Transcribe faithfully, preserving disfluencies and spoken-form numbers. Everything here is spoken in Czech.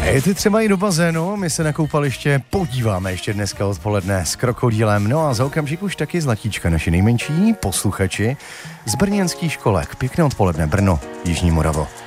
Jděte třeba i do bazénu, my se na koupaliště podíváme ještě dneska odpoledne s krokodýlem. No a za okamžik už taky Zlatíčka, naši nejmenší posluchači z brněnských školek. Pěkné odpoledne, Brno, Jižní Moravo.